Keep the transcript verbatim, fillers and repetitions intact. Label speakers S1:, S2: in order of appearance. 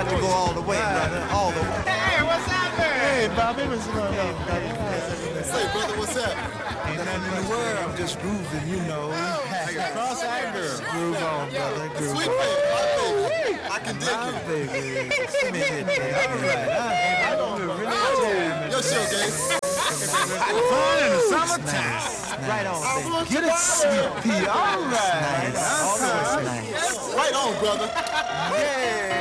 S1: got to go all the way, brother. All the way.
S2: Hey, what's happening?
S1: Hey, Bobby, what's going on, brother?
S3: Say, brother, what's up?
S1: Ain't nothing in the world. I'm just grooving, you know.
S2: Like a cross-eyed girl.
S1: Groove on, brother. Groove
S3: Sweet
S1: on.
S3: baby, my baby. I can dig
S1: My
S3: you.
S1: baby. Come in here. All right. I don't really jam.
S3: Your show, Gabe.
S2: Fun in the summertime.
S1: Right on, baby. Get it, sweet pea. All right. Nice. All right. Nice.
S3: Right on, brother.
S1: Yeah.